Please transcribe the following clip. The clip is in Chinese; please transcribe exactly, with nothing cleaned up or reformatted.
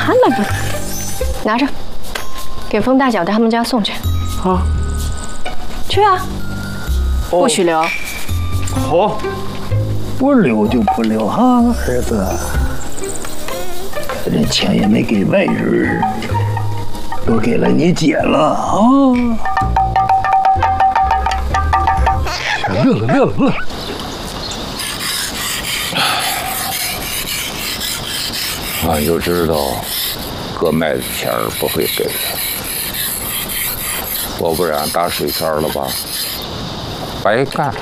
看了吧，拿着，给冯大脚他们家送去。 啊， 去啊，不许留。 好， 不留就不留哈，儿子。这钱也没给外人，都给了你姐了啊！乐了乐了乐了。 俺就知道，哥卖的钱儿不会给的，要不然打水漂了吧，白干。